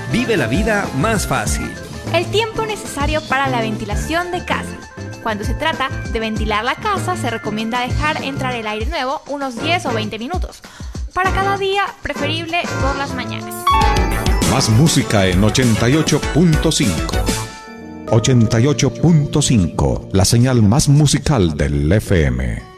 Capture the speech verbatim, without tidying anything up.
Vive la vida más fácil. El tiempo necesario para la ventilación de casa. Cuando se trata de ventilar la casa, se recomienda dejar entrar el aire nuevo unos diez o veinte minutos. Para cada día, preferible por las mañanas. Más música en ochenta y ocho punto cinco. ochenta y ocho punto cinco, la señal más musical del F M.